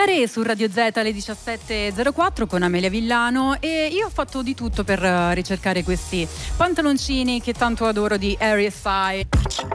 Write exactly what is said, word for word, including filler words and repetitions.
Mare su Radio Z alle diciassette e zero quattro con Amelia Villano, e io ho fatto di tutto per ricercare questi pantaloncini che tanto adoro di Harry Styles.